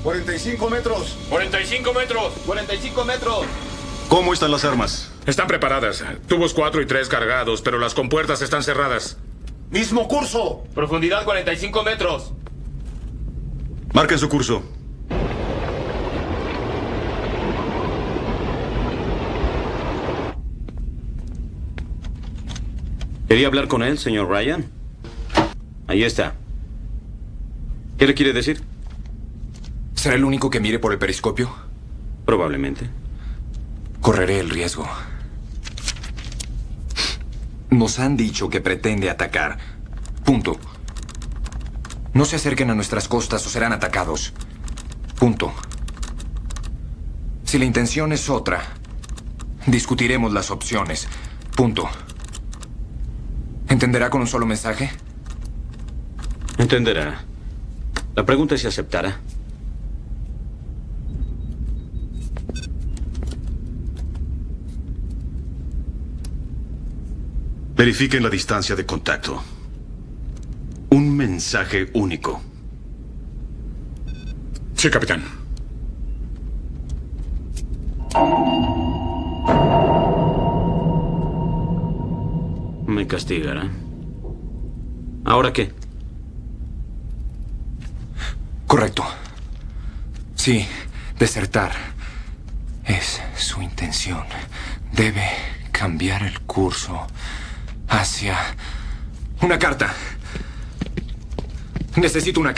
45 metros. 45 metros. 45 metros. ¿Cómo están las armas? Están preparadas. Tubos 4 y 3 cargados, pero las compuertas están cerradas. ¡Mismo curso! Profundidad 45 metros. Marquen su curso. ¿Quería hablar con él, señor Ryan? Ahí está. ¿Qué le quiere decir? ¿Será el único que mire por el periscopio? Probablemente. Correré el riesgo. Nos han dicho que pretende atacar. Punto. No se acerquen a nuestras costas o serán atacados. Punto. Si la intención es otra, discutiremos las opciones. Punto. ¿Entenderá con un solo mensaje? Entenderá. La pregunta es si aceptará. Verifiquen la distancia de contacto. Un mensaje único. Sí, capitán. Me castigará. ¿Ahora qué? Correcto. Sí, desertar. Es su intención. Debe cambiar el curso hacia... Una carta. Necesito una carta.